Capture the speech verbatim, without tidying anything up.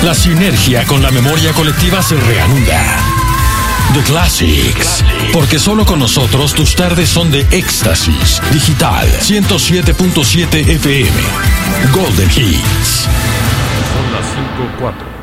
La sinergia con la memoria colectiva se reanuda. The Classics, porque solo con nosotros tus tardes son de éxtasis. Digital ciento siete punto siete F M. Golden Hits. Son las cinco cuatro.